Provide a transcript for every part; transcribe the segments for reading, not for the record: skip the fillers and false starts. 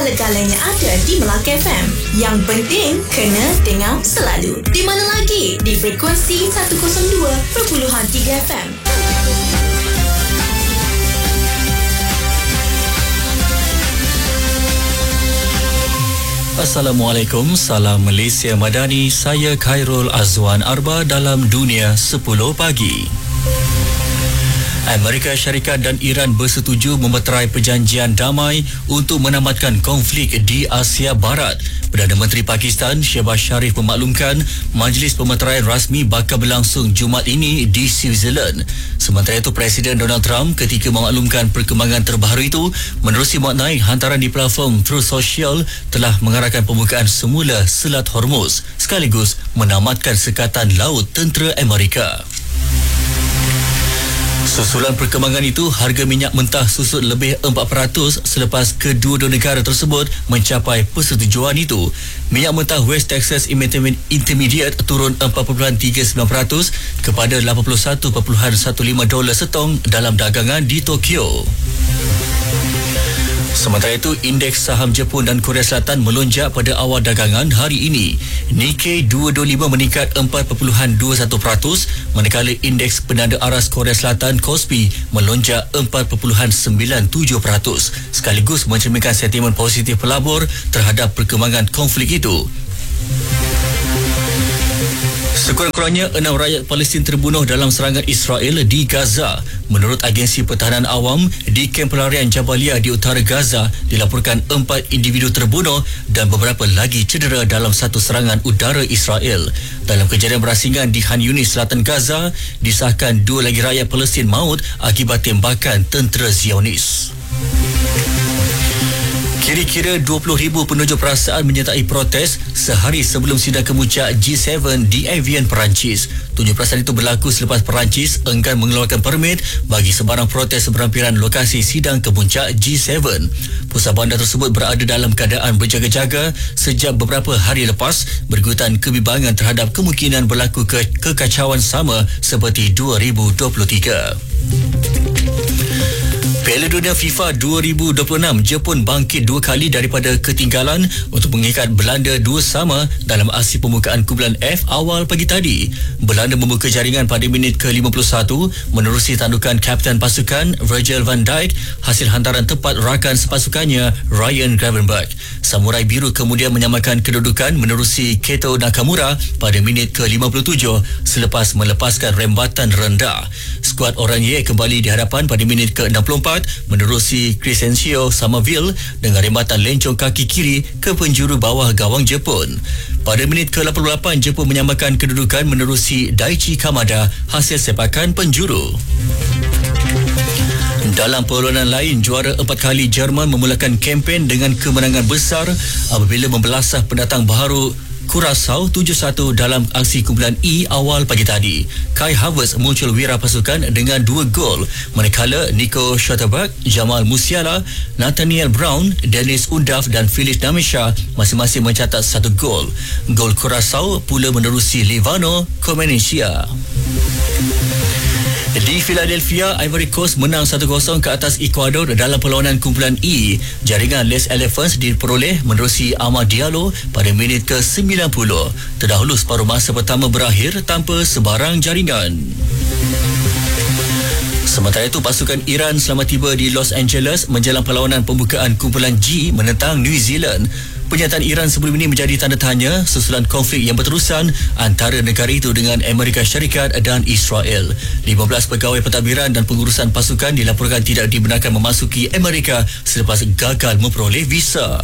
segala-galanya ada di Melaka FM. Yang penting, kena dengar selalu. Di mana lagi? Di frekuensi 102.3 FM. Assalamualaikum, salam Malaysia Madani. Saya Khairul Azwan Arba dalam Dunia 10 Pagi. Amerika Syarikat dan Iran bersetuju memeterai perjanjian damai untuk menamatkan konflik di Asia Barat. Perdana Menteri Pakistan Shehbaz Sharif memaklumkan majlis pemeteraian rasmi bakal berlangsung Jumaat ini di Switzerland. Sementara itu, Presiden Donald Trump ketika memaklumkan perkembangan terbaru itu menerusi muat naik hantaran di platform Truth Social telah mengarahkan pembukaan semula Selat Hormuz sekaligus menamatkan sekatan laut tentera Amerika. Susulan perkembangan itu, harga minyak mentah susut lebih 4% selepas kedua-dua negara tersebut mencapai persetujuan itu. Minyak mentah West Texas Intermediate turun 4.39% kepada $81.15 setong dalam dagangan di Tokyo. Sementara itu, indeks saham Jepun dan Korea Selatan melonjak pada awal dagangan hari ini. Nikkei 225 meningkat 4.21%, manakala indeks penanda aras Korea Selatan Kospi melonjak 4.97%, sekaligus mencerminkan sentimen positif pelabur terhadap perkembangan konflik itu. Sekurang-kurangnya 6 rakyat Palestin terbunuh dalam serangan Israel di Gaza. Menurut agensi pertahanan awam, di kamp pelarian Jabalia di utara Gaza dilaporkan 4 individu terbunuh dan beberapa lagi cedera dalam satu serangan udara Israel. Dalam kejadian berasingan di Khan Yunis, selatan Gaza, disahkan 2 lagi rakyat Palestin maut akibat tembakan tentera Zionis. Kira-kira 20,000 penunjuk perasaan menyertai protes sehari sebelum sidang kemuncak G7 di Evian, Perancis. Tunjuk perasaan itu berlaku selepas Perancis enggan mengeluarkan permit bagi sebarang protes seberhampiran lokasi sidang kemuncak G7. Pusat bandar tersebut berada dalam keadaan berjaga-jaga sejak beberapa hari lepas berikutan kebimbangan terhadap kemungkinan berlaku kekacauan sama seperti 2023. Piala Dunia FIFA 2026, Jepun bangkit 2 kali daripada ketinggalan untuk mengikat Belanda 2-2 dalam aksi pembukaan kumpulan F awal pagi tadi. Belanda membuka jaringan pada minit ke-51 menerusi tandukan kapten pasukan Virgil van Dijk hasil hantaran tepat rakan sepasukannya Ryan Gravenberch. Samurai Biru kemudian menyamakan kedudukan menerusi Keto Nakamura pada minit ke-57 selepas melepaskan rembatan rendah. Skuad Oranye kembali di hadapan pada minit ke-64 menerusi Crescencio Somerville dengan rembatan lencong kaki kiri ke penjuru bawah gawang Jepun. Pada minit ke-88, Jepun menyamakan kedudukan menerusi Daichi Kamada hasil sepakan penjuru. Dalam perlawanan lain, juara 4 kali Jerman memulakan kempen dengan kemenangan besar apabila membelasah pendatang baru Curaçao 7-1 dalam aksi kumpulan E awal pagi tadi. Kai Havertz muncul wira pasukan dengan 2 gol, manakala Nico Schlotterbeck, Jamal Musiala, Nathaniel Brown, Dennis Undav dan Felix Namisha masing-masing mencatat 1 gol. Gol Curaçao pula menerusi Livano Comencia. Di Philadelphia, Ivory Coast menang 1-0 ke atas Ecuador dalam perlawanan kumpulan E. Jaringan Les Elephants diperoleh menerusi Amad Diallo pada minit ke-90. Terdahulu separuh masa pertama berakhir tanpa sebarang jaringan. Sementara itu, pasukan Iran selamat tiba di Los Angeles menjelang perlawanan pembukaan kumpulan G menentang New Zealand. Pernyataan Iran sebelum ini menjadi tanda tanya susulan konflik yang berterusan antara negara itu dengan Amerika Syarikat dan Israel. 15 pegawai pentadbiran dan pengurusan pasukan dilaporkan tidak dibenarkan memasuki Amerika selepas gagal memperoleh visa.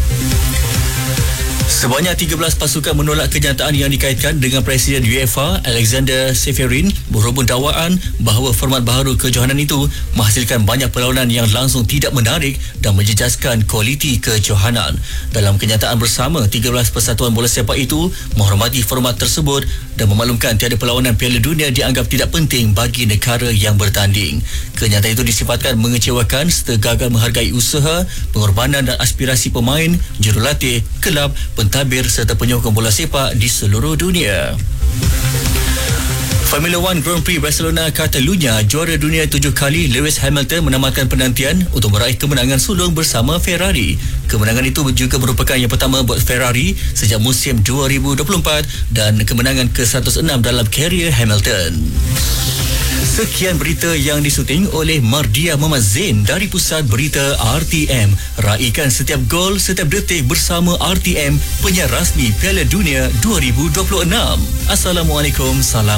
Sebanyak 13 pasukan menolak kenyataan yang dikaitkan dengan Presiden UEFA Alexander Seferin berhubung dakwaan bahawa format baharu kejohanan itu menghasilkan banyak perlawanan yang langsung tidak menarik dan menjejaskan kualiti kejohanan. Dalam kenyataan bersama, 13 persatuan bola sepak itu menghormati format tersebut dan memaklumkan tiada perlawanan Piala Dunia dianggap tidak penting bagi negara yang bertanding. Kenyataan itu disifatkan mengecewakan serta gagal menghargai usaha, pengorbanan dan aspirasi pemain, jurulatih, kelab, pentadbir serta penyokong bola sepak di seluruh dunia. Formula One Grand Prix Barcelona Catalunya, juara dunia 7 kali Lewis Hamilton menamakan penantian untuk meraih kemenangan sulung bersama Ferrari. Kemenangan itu juga merupakan yang pertama buat Ferrari sejak musim 2024 dan kemenangan ke-106 dalam karier Hamilton. Sekian berita yang disuting oleh Mardia Muhammad Zain dari Pusat Berita RTM. Raikan setiap gol, setiap detik bersama RTM, penyiar rasmi Piala Dunia 2026. Assalamualaikum, salam.